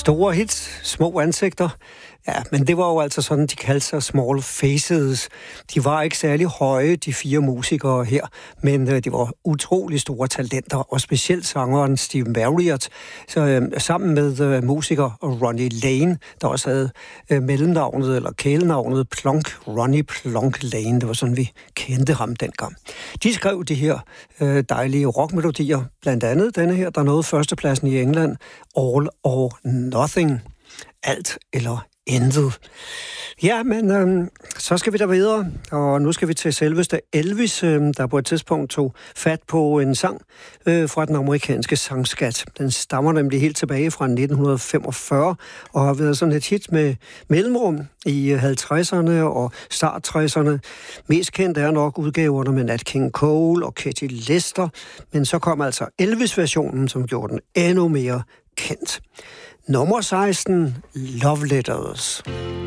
Store hits, små ansigter. Ja, men det var jo altså sådan, de kaldte sig Small Faces. De var ikke særlig høje, de 4 musikere her, men de var utrolig store talenter, og specielt sangeren Steve Marriott, sammen med musiker Ronnie Lane, der også havde mellemnavnet, eller kælenavnet Plonk, Ronnie Plonk Lane. Det var sådan, vi kendte ham dengang. De skrev de her dejlige rockmelodier, blandt andet denne her, der nåede førstepladsen i England, All or Nothing. Alt eller intet. Ja, men så skal vi da videre, og nu skal vi til selveste Elvis, der på et tidspunkt tog fat på en sang fra den amerikanske sangskat. Den stammer nemlig helt tilbage fra 1945, og har været sådan et hit med mellemrum i 50'erne og start 60'erne. Mest kendt er nok udgaverne med Nat King Cole og Katie Lester, men så kom altså Elvis-versionen, som gjorde den endnu mere kendt. Nummer 16, Love Letters.